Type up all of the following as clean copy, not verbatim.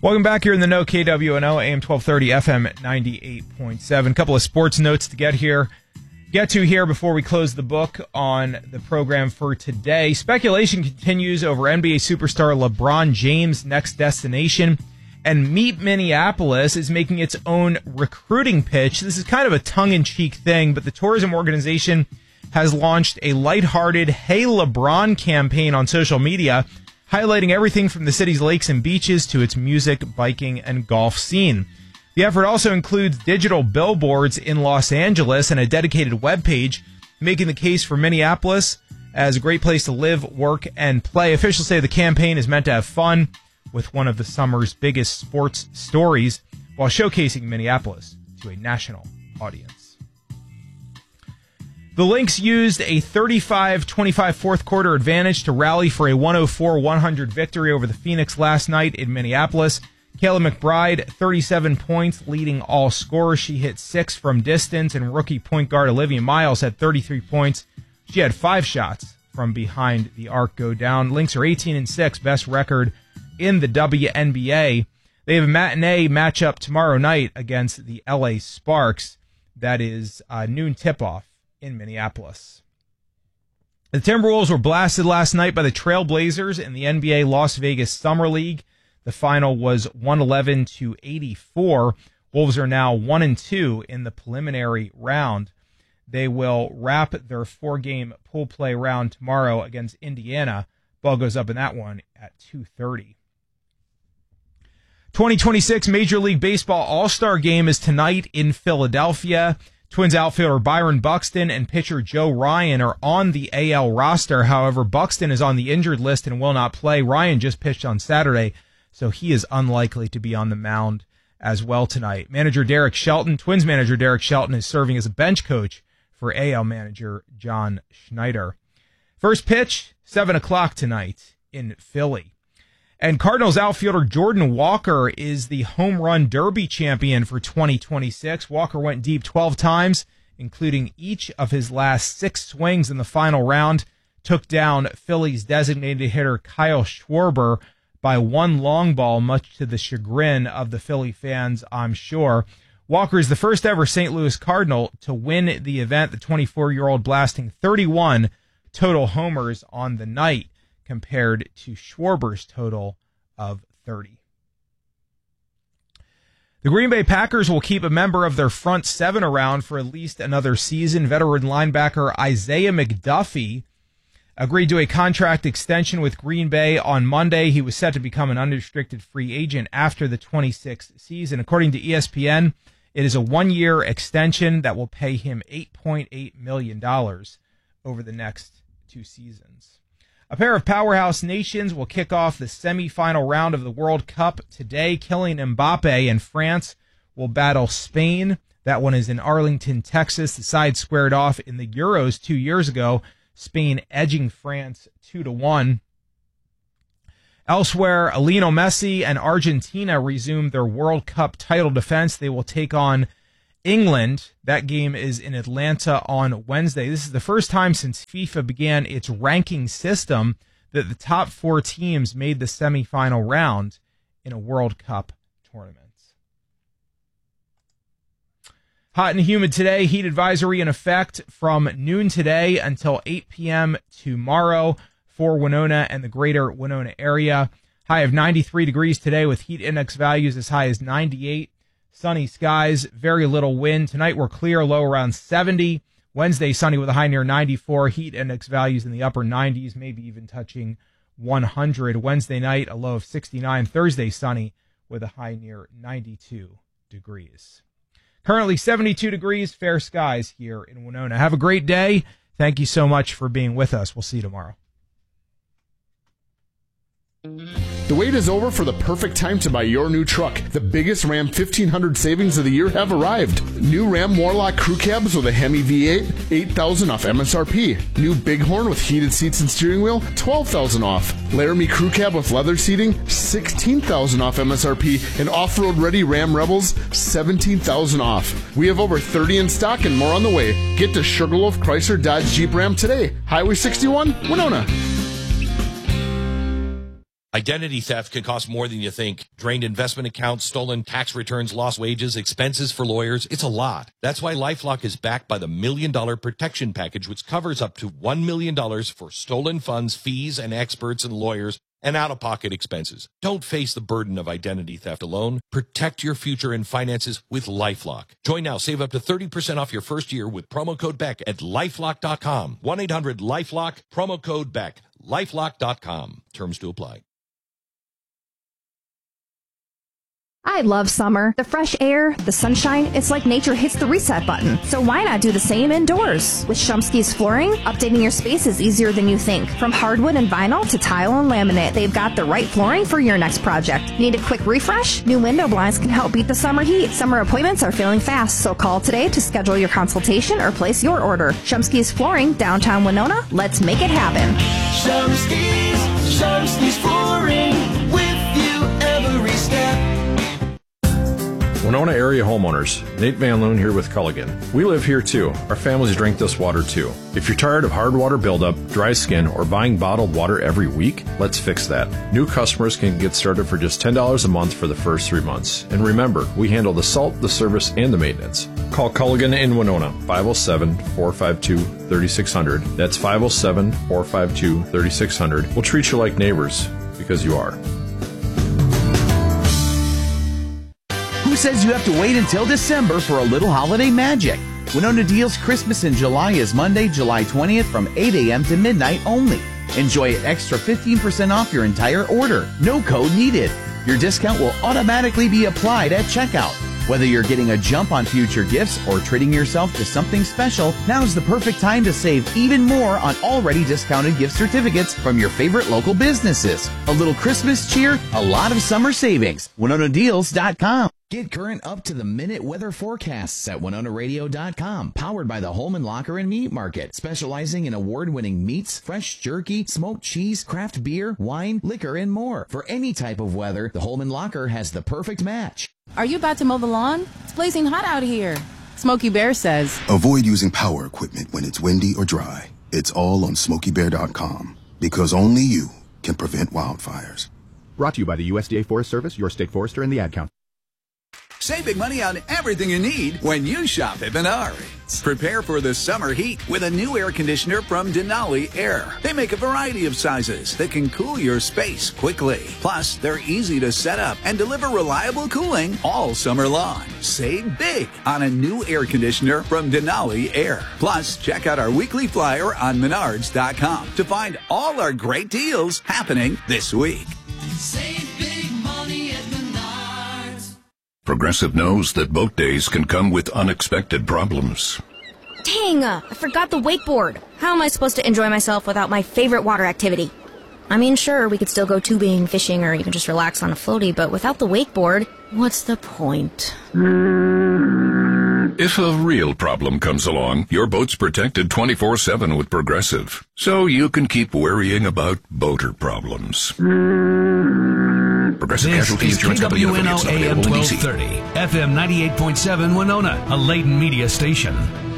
Welcome back here in the know, KWNO, AM 1230, FM 98.7. A couple of sports notes to get to here before we close the book on the program for today. Speculation continues over NBA superstar LeBron James' next destination, and Meet Minneapolis is making its own recruiting pitch. This is kind of a tongue-in-cheek thing, but the tourism organization has launched a lighthearted Hey LeBron campaign on social media, highlighting everything from the city's lakes and beaches to its music, biking, and golf scene. The effort also includes digital billboards in Los Angeles and a dedicated webpage, making the case for Minneapolis as a great place to live, work, and play. Officials say the campaign is meant to have fun with one of the summer's biggest sports stories while showcasing Minneapolis to a national audience. The Lynx used a 35-25 fourth quarter advantage to rally for a 104-100 victory over the Phoenix last night in Minneapolis. Kayla McBride, 37 points, leading all scorers. She hit 6 from distance, and rookie point guard Olivia Miles had 33 points. She had 5 shots from behind the arc go down. Lynx are 18-6, best record in the WNBA. They have a matinee matchup tomorrow night against the LA Sparks. That is noon tip-off in Minneapolis. The Timberwolves were blasted last night by the Trailblazers in the NBA Las Vegas Summer League. The final was 111-84. Wolves are now 1-2 in the preliminary round. They will wrap their 4-game pool play round tomorrow against Indiana. Ball goes up in that one at 2:30. 2026 Major League Baseball All-Star Game is tonight in Philadelphia. Twins outfielder Byron Buxton and pitcher Joe Ryan are on the AL roster. However, Buxton is on the injured list and will not play. Ryan just pitched on Saturday, so he is unlikely to be on the mound as well tonight. Twins manager Derek Shelton is serving as a bench coach for AL manager John Schneider. First pitch, 7 o'clock tonight in Philly. And Cardinals outfielder Jordan Walker is the home run derby champion for 2026. Walker went deep 12 times, including each of his last 6 swings in the final round. Took down Philly's designated hitter Kyle Schwarber by 1 long ball, much to the chagrin of the Philly fans, I'm sure. Walker is the first ever St. Louis Cardinal to win the event, the 24-year-old blasting 31 total homers on the night, compared to Schwarber's total of 30. The Green Bay Packers will keep a member of their front 7 around for at least another season. Veteran linebacker Isaiah McDuffie agreed to a contract extension with Green Bay on Monday. He was set to become an unrestricted free agent after the 26th season. According to ESPN, it is a 1-year extension that will pay him $8.8 million over the next 2 seasons. A pair of powerhouse nations will kick off the semifinal round of the World Cup today. Kylian Mbappe and France will battle Spain. That one is in Arlington, Texas. The side squared off in the Euros 2 years ago, Spain edging France 2-1. Elsewhere, Lionel Messi and Argentina resume their World Cup title defense. They will take on England. That game is in Atlanta on Wednesday. This is the first time since FIFA began its ranking system that the top 4 teams made the semifinal round in a World Cup tournament. Hot and humid today. Heat advisory in effect from noon today until 8 p.m. tomorrow for Winona and the greater Winona area. High of 93 degrees today with heat index values as high as 98. Sunny skies, very little wind. Tonight we're clear, low around 70. Wednesday, sunny with a high near 94. Heat index values in the upper 90s, maybe even touching 100. Wednesday night, a low of 69. Thursday, sunny with a high near 92 degrees. Currently 72 degrees, fair skies here in Winona. Have a great day. Thank you so much for being with us. We'll see you tomorrow. The wait is over for the perfect time to buy your new truck. The biggest Ram 1500 savings of the year have arrived. New Ram Warlock crew cabs with a Hemi V8, $8,000 off MSRP. New Bighorn with heated seats and steering wheel, $12,000 off. Laramie crew cab with leather seating, $16,000 off MSRP. And off-road ready Ram Rebels, $17,000 off. We have over 30 in stock and more on the way. Get to Sugarloaf Chrysler Dodge Jeep Ram today. Highway 61, Winona. Identity theft can cost more than you think. Drained investment accounts, stolen tax returns, lost wages, expenses for lawyers. It's a lot. That's why LifeLock is backed by the $1 Million Protection Package, which covers up to $1 million for stolen funds, fees, and experts and lawyers, and out-of-pocket expenses. Don't face the burden of identity theft alone. Protect your future and finances with LifeLock. Join now. Save up to 30% off your first year with promo code BECK at LifeLock.com. 1-800-LifeLock, promo code BECK. LifeLock.com. Terms to apply. I love summer. The fresh air, the sunshine, it's like nature hits the reset button. So why not do the same indoors? With Shumsky's Flooring, updating your space is easier than you think. From hardwood and vinyl to tile and laminate, they've got the right flooring for your next project. Need a quick refresh? New window blinds can help beat the summer heat. Summer appointments are filling fast, so call today to schedule your consultation or place your order. Shumsky's Flooring, downtown Winona. Let's make it happen. Shumsky's Flooring, with you every step. Winona area homeowners, Nate Van Loon here with Culligan. We live here too. Our families drink this water too. If you're tired of hard water buildup, dry skin, or buying bottled water every week, let's fix that. New customers can get started for just $10 a month for the first 3 months. And remember, we handle the salt, the service, and the maintenance. Call Culligan in Winona, 507-452-3600. That's 507-452-3600. We'll treat you like neighbors, because you are. Who says you have to wait until December for a little holiday magic? Winona Deals Christmas in July is Monday, July 20th from 8 a.m. to midnight only. Enjoy an extra 15% off your entire order. No code needed. Your discount will automatically be applied at checkout. Whether you're getting a jump on future gifts or treating yourself to something special, now's the perfect time to save even more on already discounted gift certificates from your favorite local businesses. A little Christmas cheer, a lot of summer savings. WinonaDeals.com. Get current up-to-the-minute weather forecasts at WinonaRadio.com. Powered by the Holman Locker and Meat Market, specializing in award-winning meats, fresh jerky, smoked cheese, craft beer, wine, liquor, and more. For any type of weather, the Holman Locker has the perfect match. Are you about to mow the lawn? It's blazing hot out here. Smokey Bear says, avoid using power equipment when it's windy or dry. It's all on SmokeyBear.com. Because only you can prevent wildfires. Brought to you by the USDA Forest Service, your state forester, and the Ad Council. Save big money on everything you need when you shop at Menards. Prepare for the summer heat with a new air conditioner from Denali Air. They make a variety of sizes that can cool your space quickly. Plus, they're easy to set up and deliver reliable cooling all summer long. Save big on a new air conditioner from Denali Air. Plus, check out our weekly flyer on Menards.com to find all our great deals happening this week. Save big money at Menards. Progressive knows that boat days can come with unexpected problems. Dang, I forgot the wakeboard. How am I supposed to enjoy myself without my favorite water activity? I mean, sure, we could still go tubing, fishing, or even just relax on a floaty, but without the wakeboard, what's the point? If a real problem comes along, your boat's protected 24/7 with Progressive, so you can keep worrying about boater problems. Progressive Casualty Insurance Company and affiliates, not AM available in DC. 1230, FM 98.7 Winona, a Layton media station.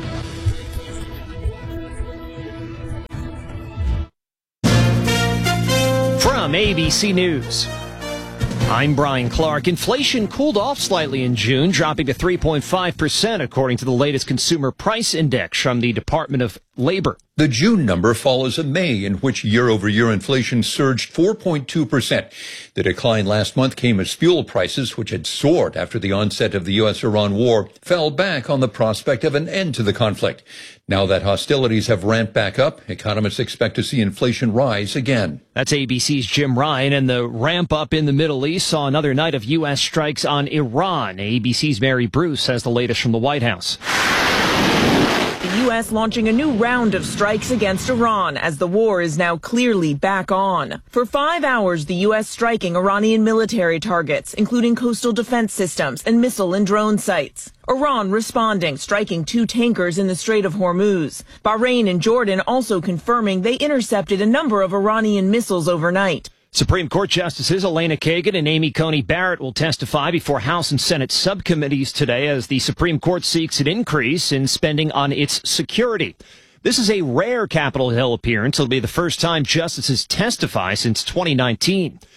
From ABC News, I'm Brian Clark. Inflation cooled off slightly in June, dropping to 3.5%, according to the latest Consumer Price Index from the Department of Labor. The June number follows a May in which year-over-year inflation surged 4.2%. The decline last month came as fuel prices, which had soared after the onset of the U.S.-Iran war, fell back on the prospect of an end to the conflict. Now that hostilities have ramped back up, economists expect to see inflation rise again. That's ABC's Jim Ryan, and the ramp up in the Middle East saw another night of U.S. strikes on Iran. ABC's Mary Bruce has the latest from the White House. The U.S. launching a new round of strikes against Iran as the war is now clearly back on. For 5 hours, the U.S. striking Iranian military targets, including coastal defense systems and missile and drone sites. Iran responding, striking 2 tankers in the Strait of Hormuz. Bahrain and Jordan also confirming they intercepted a number of Iranian missiles overnight. Supreme Court Justices Elena Kagan and Amy Coney Barrett will testify before House and Senate subcommittees today as the Supreme Court seeks an increase in spending on its security. This is a rare Capitol Hill appearance. It'll be the first time justices testify since 2019.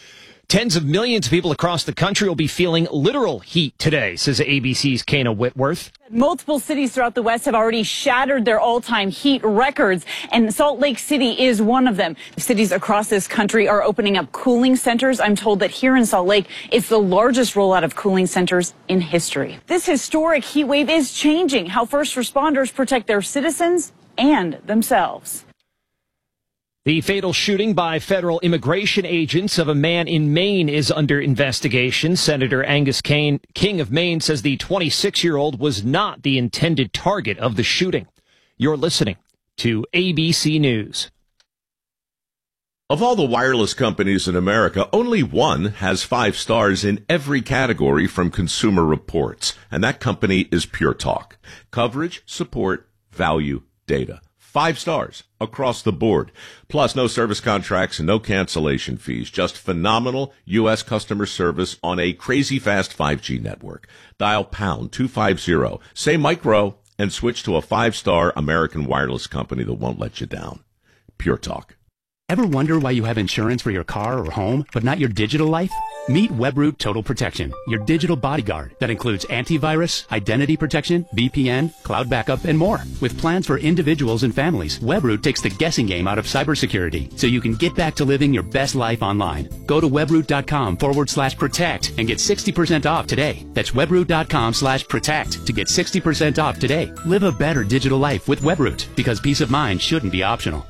Tens of millions of people across the country will be feeling literal heat today, says ABC's Kana Whitworth. Multiple cities throughout the West have already shattered their all-time heat records, and Salt Lake City is one of them. Cities across this country are opening up cooling centers. I'm told that here in Salt Lake, it's the largest rollout of cooling centers in history. This historic heat wave is changing how first responders protect their citizens and themselves. The fatal shooting by federal immigration agents of a man in Maine is under investigation. Senator Angus King of Maine says the 26-year-old was not the intended target of the shooting. You're listening to ABC News. Of all the wireless companies in America, only one has 5 stars in every category from Consumer Reports, and that company is Pure Talk. Coverage, support, value, data. 5 stars across the board. Plus, no service contracts and no cancellation fees. Just phenomenal U.S. customer service on a crazy fast 5G network. Dial pound 250, say micro, and switch to a 5-star American wireless company that won't let you down. Pure Talk. Ever wonder why you have insurance for your car or home, but not your digital life? Meet Webroot Total Protection, your digital bodyguard that includes antivirus, identity protection, VPN, cloud backup, and more. With plans for individuals and families, Webroot takes the guessing game out of cybersecurity so you can get back to living your best life online. Go to webroot.com/protect and get 60% off today. That's webroot.com/protect to get 60% off today. Live a better digital life with Webroot, because peace of mind shouldn't be optional.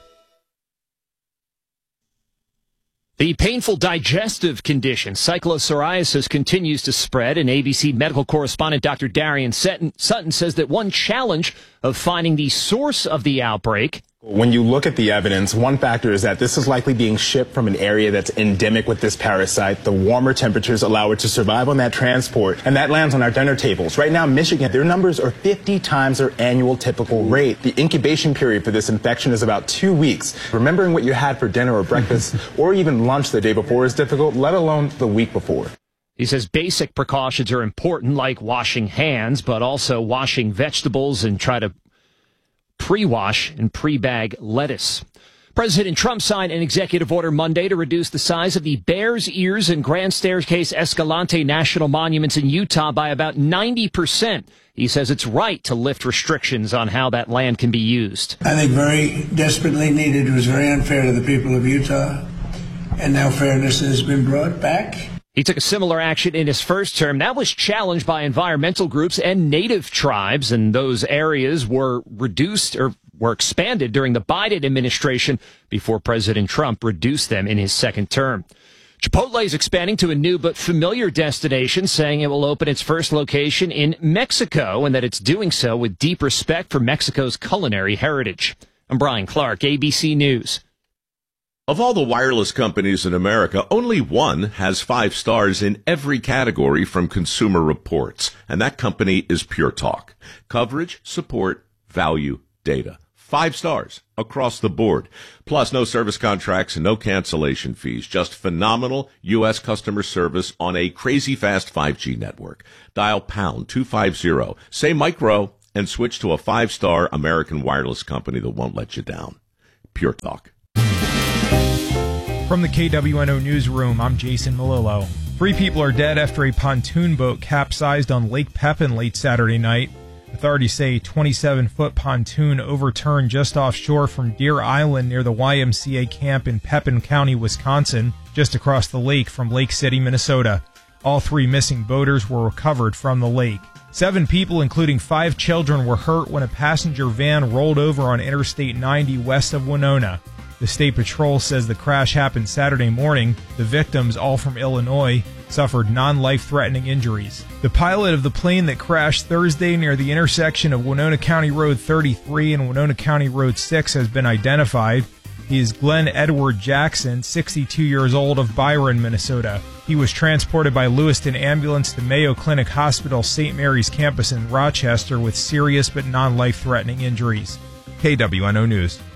The painful digestive condition, cyclopsoriasis, continues to spread, and ABC medical correspondent Dr. Darian Sutton says that one challenge of finding the source of the outbreak. When you look at the evidence, one factor is that this is likely being shipped from an area that's endemic with this parasite. The warmer temperatures allow it to survive on that transport, and that lands on our dinner tables. Right now, Michigan, their numbers are 50 times their annual typical rate. The incubation period for this infection is about 2 weeks. Remembering what you had for dinner or breakfast or even lunch the day before is difficult, let alone the week before. He says basic precautions are important, like washing hands, but also washing vegetables and try to pre-wash and pre-bag lettuce. President Trump signed an executive order Monday to reduce the size of the Bears Ears and Grand Staircase Escalante national monuments in Utah by about 90%. He says it's right to lift restrictions on how that land can be used. I think very desperately needed. It was very unfair to the people of Utah, and now fairness has been brought back. He took a similar action in his first term. That was challenged by environmental groups and native tribes, and those areas were reduced or were expanded during the Biden administration before President Trump reduced them in his second term. Chipotle is expanding to a new but familiar destination, saying it will open its first location in Mexico and that it's doing so with deep respect for Mexico's culinary heritage. I'm Brian Clark, ABC News. Of all the wireless companies in America, only one has 5 stars in every category from Consumer Reports, and that company is Pure Talk. Coverage, support, value, data. 5 stars across the board. Plus, no service contracts and no cancellation fees. Just phenomenal U.S. customer service on a crazy fast 5G network. Dial pound 250, say micro, and switch to a 5-star American wireless company that won't let you down. Pure Talk. From the KWNO Newsroom, I'm Jason Malillo. 3 people are dead after a pontoon boat capsized on Lake Pepin late Saturday night. Authorities say a 27-foot pontoon overturned just offshore from Deer Island near the YMCA camp in Pepin County, Wisconsin, just across the lake from Lake City, Minnesota. All 3 missing boaters were recovered from the lake. 7 people, including 5 children, were hurt when a passenger van rolled over on Interstate 90 west of Winona. The State Patrol says the crash happened Saturday morning. The victims, all from Illinois, suffered non-life-threatening injuries. The pilot of the plane that crashed Thursday near the intersection of Winona County Road 33 and Winona County Road 6 has been identified. He is Glenn Edward Jackson, 62 years old, of Byron, Minnesota. He was transported by Lewiston Ambulance to Mayo Clinic Hospital St. Mary's campus in Rochester with serious but non-life-threatening injuries. KWNO News.